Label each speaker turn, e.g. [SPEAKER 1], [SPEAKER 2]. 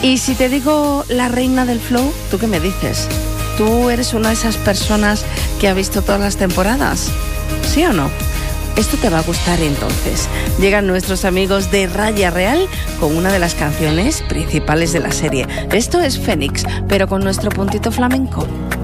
[SPEAKER 1] Y si te digo la reina del flow, ¿tú qué me dices? ¿Tú eres una de esas personas que ha visto todas las temporadas? ¿Sí o no? Esto te va a gustar entonces. Llegan nuestros amigos de Raya Real con una de las canciones principales de la serie. Esto es Fénix, pero con nuestro puntito flamenco.